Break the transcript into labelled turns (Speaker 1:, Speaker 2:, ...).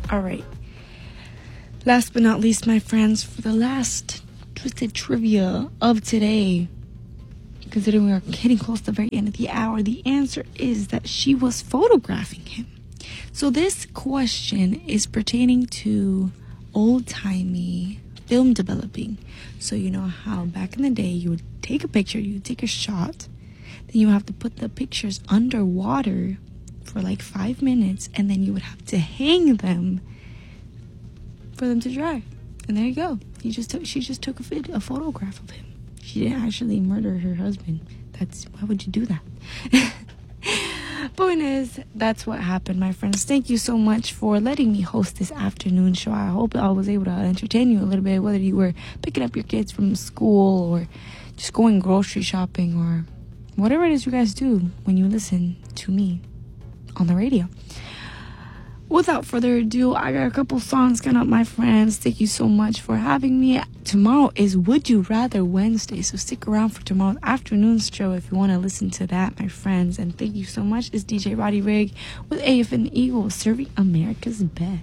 Speaker 1: All right. Last but not least, my friends, for the last twisted trivia of today, considering we are getting close to the very end of the hour, the answer is that she was photographing him. So this question is pertaining to old-timey film developing. So you know how back in the day you would take a picture, you would take a shot, then you would have to put the pictures underwater for like 5 minutes, and then you would have to hang them for them to dry. And there you go. She just took a photograph of him. She didn't actually murder her husband. Why would you do that? Point is, that's what happened, my friends. Thank you so much for letting me host this afternoon show. I hope I was able to entertain you a little bit, whether you were picking up your kids from school or just going grocery shopping or whatever it is you guys do when you listen to me on the radio. Without further ado, I got a couple songs coming up, my friends. Thank you so much for having me. Tomorrow is Would You Rather Wednesday, so stick around for tomorrow's afternoon's show if you want to listen to that, my friends. And thank you so much. It's DJ Roddy Rig with AFN Eagle, serving America's best.